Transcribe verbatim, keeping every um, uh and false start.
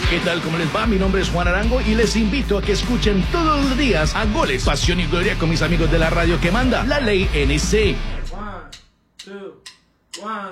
¿Qué tal? ¿Cómo les va? Mi nombre es Juan Arango y les invito a que escuchen todos los días a Goles, Pasión y Gloria con mis amigos de la radio que manda, La Ley N C. One, two, one.